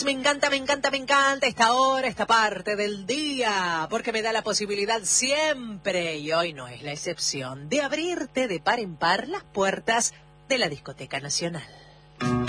Me encanta esta hora, esta parte del día, porque me da la posibilidad siempre, y hoy no es la excepción, de abrirte de par en par las puertas de la Discoteca Nacional.